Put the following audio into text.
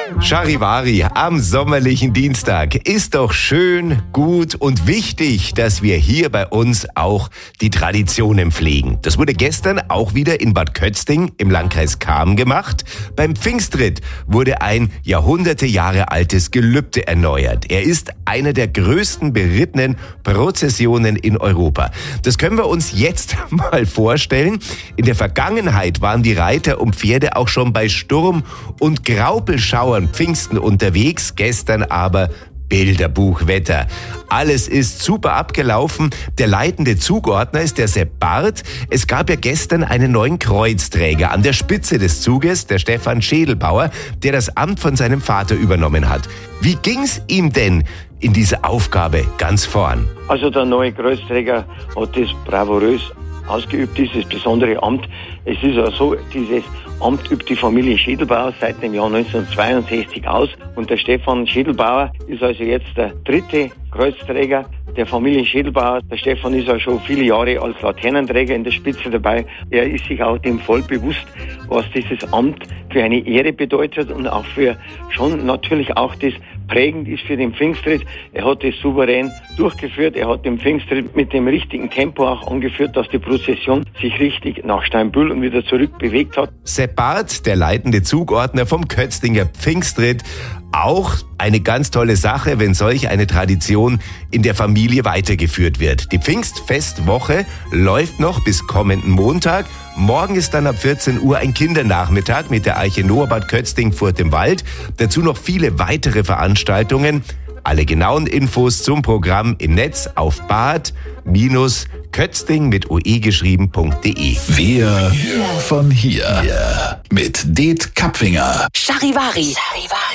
Charivari am sommerlichen Dienstag. Ist doch schön, gut und wichtig, dass wir hier bei uns auch die Traditionen pflegen. Das wurde gestern auch wieder in Bad Kötzting im Landkreis Cham gemacht. Beim Pfingstritt wurde ein Jahre altes Gelübde erneuert. Er ist einer der größten berittenen Prozessionen in Europa. Das können wir uns jetzt mal vorstellen. In der Vergangenheit waren die Reiter und Pferde auch schon bei Sturm und Graupelschauern Pfingsten unterwegs, gestern aber Bilderbuchwetter. Alles ist super abgelaufen. Der leitende Zugordner ist der Sepp Barth. Es gab ja gestern einen neuen Kreuzträger an der Spitze des Zuges, der Stefan Schädelbauer, der das Amt von seinem Vater übernommen hat. Wie ging's ihm denn in dieser Aufgabe ganz vorn? Also der neue Kreuzträger hat das bravourös ausgeübt, dieses besondere Amt. Es ist ja so, dieses Amt übt die Familie Schädelbauer seit dem Jahr 1962 aus. Und der Stefan Schädelbauer ist also jetzt der dritte Kreuzträger der Familie Schädelbauer. Der Stefan ist ja schon viele Jahre als Laternenträger in der Spitze dabei. Er ist sich auch dem voll bewusst, was dieses Amt für eine Ehre bedeutet und auch für schon natürlich auch das prägend ist für den Pfingstritt. Er hat es souverän durchgeführt. Er hat den Pfingstritt mit dem richtigen Tempo auch angeführt, dass die Prozession sich richtig nach Steinbüll und wieder zurück bewegt hat. Sepp Barth, der leitende Zugordner vom Kötztinger Pfingstritt. Auch eine ganz tolle Sache, wenn solch eine Tradition in der Familie weitergeführt wird. Die Pfingstfestwoche läuft noch bis kommenden Montag. Morgen ist dann ab 14 Uhr ein Kindernachmittag mit der Arche Noah Bad Kötzting-Furt im Wald. Dazu noch viele weitere Veranstaltungen. Alle genauen Infos zum Programm im Netz auf bad-kötzting mit oe-geschrieben.de. Wir von hier mit Det Kapfinger. Charivari.